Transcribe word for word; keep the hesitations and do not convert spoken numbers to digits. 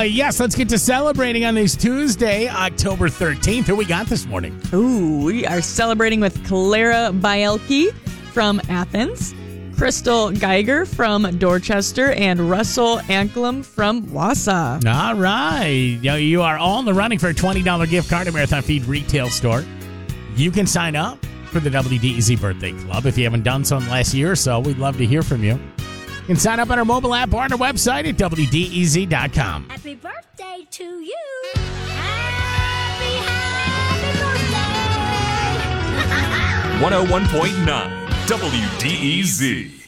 Uh, yes, let's get to celebrating on this Tuesday, October thirteenth. Who we got this morning? Ooh, we are celebrating with Clara Bielke from Athens, Crystal Geiger from Dorchester, and Russell Anklem from Wausau. All right. You, you are all in the running for a twenty dollars gift card at Marathon Feed Retail Store. You can sign up for the W D E Z Birthday Club. If you haven't done so in the last year or so, we'd love to hear from you. You can sign up on our mobile app or on our website at W D E Z dot com. Happy birthday to you. Happy, happy birthday. one oh one point nine W D E Z.